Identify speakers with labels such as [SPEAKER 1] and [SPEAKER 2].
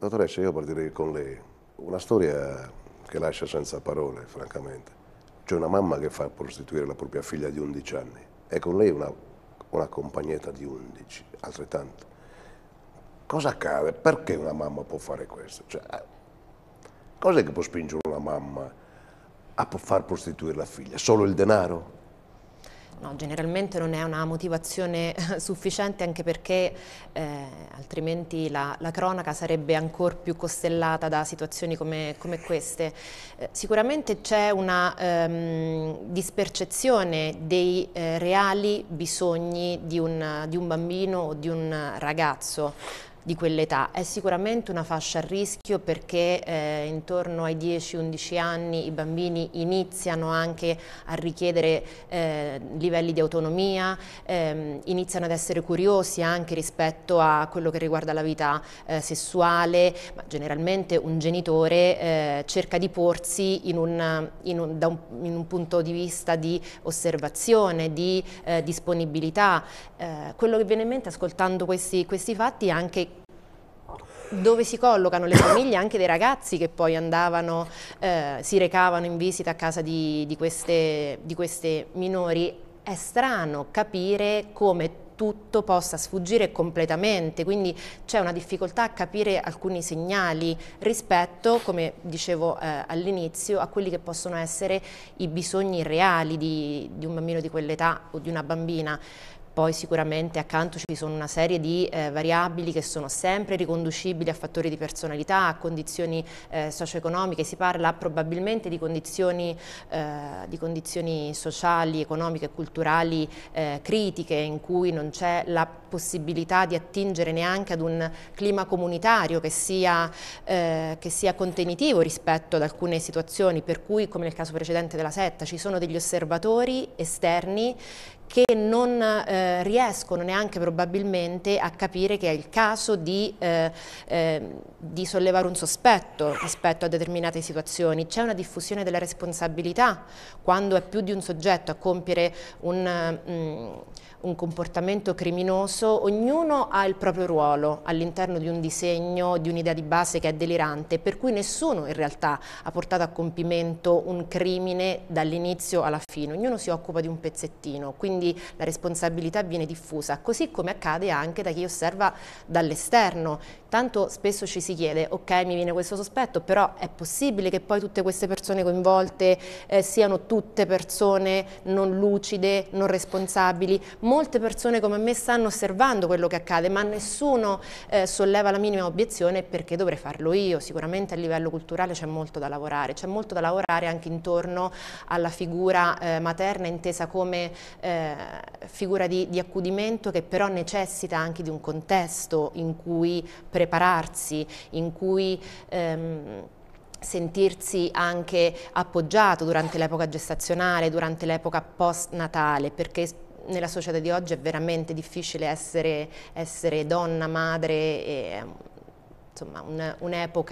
[SPEAKER 1] Dottoressa, io partirei con lei. Una storia che lascia senza parole, francamente. C'è una mamma che fa prostituire la propria figlia di 11 anni e con lei una compagnetta di 11, altrettanto. Cosa accade? Perché una mamma può fare questo? Cioè, cos'è che può spingere una mamma a far prostituire la figlia? Solo il denaro?
[SPEAKER 2] No, generalmente non è una motivazione sufficiente, anche perché altrimenti la cronaca sarebbe ancora più costellata da situazioni come queste. Sicuramente c'è una dispercezione dei reali bisogni di un bambino o di un ragazzo di quell'età. È sicuramente una fascia a rischio, perché intorno ai 10-11 anni i bambini iniziano anche a richiedere livelli di autonomia, iniziano ad essere curiosi anche rispetto a quello che riguarda la vita sessuale, ma generalmente un genitore cerca di porsi in un punto di vista di osservazione, di disponibilità. Quello che viene in mente ascoltando questi fatti è anche dove si collocano le famiglie anche dei ragazzi che poi andavano, si recavano in visita a casa di queste minori. È strano capire come tutto possa sfuggire completamente, quindi c'è una difficoltà a capire alcuni segnali rispetto, come dicevo all'inizio, a quelli che possono essere i bisogni reali di un bambino di quell'età o di una bambina. Poi sicuramente accanto ci sono una serie di variabili che sono sempre riconducibili a fattori di personalità, a condizioni socio-economiche. Si parla probabilmente di condizioni sociali, economiche e culturali critiche, in cui non c'è la possibilità di attingere neanche ad un clima comunitario che sia contenitivo rispetto ad alcune situazioni, per cui, come nel caso precedente della setta, ci sono degli osservatori esterni che non riescono neanche probabilmente a capire che è il caso di sollevare un sospetto rispetto a determinate situazioni. C'è una diffusione della responsabilità quando è più di un soggetto a compiere un comportamento criminoso. Ognuno ha il proprio ruolo all'interno di un disegno, di un'idea di base che è delirante, per cui nessuno in realtà ha portato a compimento un crimine dall'inizio alla fine, ognuno si occupa di un pezzettino, quindi la responsabilità viene diffusa, così come accade anche da chi osserva dall'esterno. Tanto spesso ci si chiede, ok, mi viene questo sospetto, però è possibile che poi tutte queste persone coinvolte siano tutte persone non lucide, non responsabili? Molte persone come me stanno osservando quello che accade, ma nessuno solleva la minima obiezione: perché dovrei farlo io? Sicuramente a livello culturale c'è molto da lavorare anche intorno alla figura materna, intesa come figura di accudimento, che però necessita anche di un contesto in cui prepararsi, in cui sentirsi anche appoggiato durante l'epoca gestazionale, durante l'epoca post-natale, perché nella società di oggi è veramente difficile essere donna, madre, insomma un'epoca